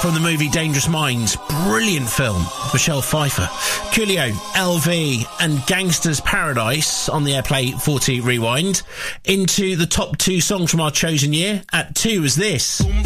from the movie Dangerous Minds. Brilliant film. Michelle Pfeiffer. Coolio, LV and Gangster's Paradise on the Airplay 40 Rewind. Into the top 2 songs from our chosen year. At 2 is this.